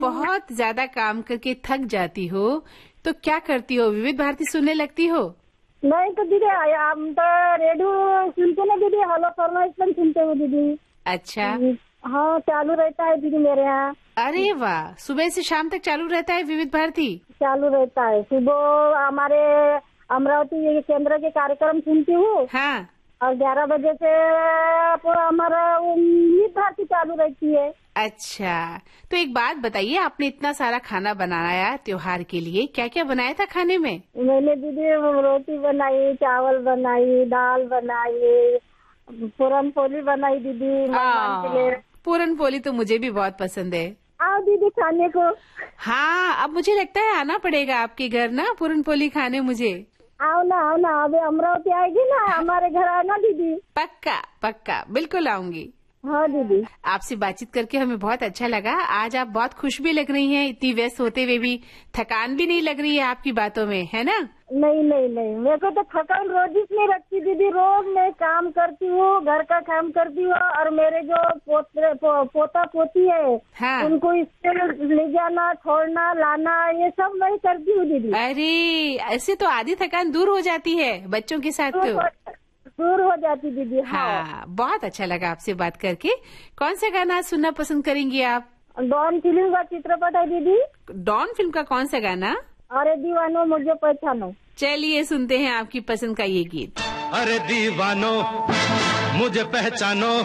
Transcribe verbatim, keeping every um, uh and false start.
बहुत ज्यादा काम करके थक जाती हो तो क्या करती हो? विविध भारती सुनने लगती हो? नहीं तो दीदी हम तो रेडियो सुनते ना दीदी, हेलो फरमाइश पर सुनते हो दीदी। अच्छा। हाँ चालू रहता है दीदी मेरे यहाँ। अरे वाह, सुबह से शाम तक चालू रहता है विविध भारती? चालू रहता है। सुबह हमारे अमरावती केंद्र के कार्यक्रम सुनती हूँ। हाँ। और ग्यारह बजे से हमारा विविध भारती चालू रहती है। अच्छा, तो एक बात बताइए, आपने इतना सारा खाना बनाया त्योहार के लिए, क्या क्या बनाया था खाने में? मैंने दीदी रोटी बनाई, चावल बनाई, दाल बनाई, पूरन पोली बनाई दीदी मेहमान के लिए। पूरन पोली तो मुझे भी बहुत पसंद है। आओ दीदी खाने को। हाँ, अब मुझे लगता है आना पड़ेगा आपके घर ना पूरन पोली खाने मुझे। आओ ना आओ ना, अभी अमरावती आएगी ना हमारे घर आना दीदी। पक्का पक्का, बिल्कुल आऊंगी। हाँ दीदी। आपसे बातचीत करके हमें बहुत अच्छा लगा। आज आप बहुत खुश भी लग रही हैं, इतनी व्यस्त होते हुए भी थकान भी नहीं लग रही है आपकी बातों में, है ना? नहीं नहीं नहीं, मेरे को तो थकान रोज नहीं रखती दीदी। रोज मैं काम करती हूँ, घर का काम करती हूँ, और मेरे जो पोते पो, पोता पोती है हाँ। उनको स्कूल ले जाना, छोड़ना, लाना, ये सब मैं करती हूँ दीदी। अरे ऐसे तो आधी थकान दूर हो जाती है बच्चों के साथ तो दूर हो जाती दीदी। हाँ, हाँ, बहुत अच्छा लगा आपसे बात करके। कौन सा गाना सुनना पसंद करेंगी आप? डॉन फिल्म का चित्रपट है दीदी। डॉन फिल्म का कौन सा गाना? अरे दीवानो मुझे पहचानो। चलिए सुनते हैं आपकी पसंद का ये गीत। अरे दीवानो मुझे पहचानो।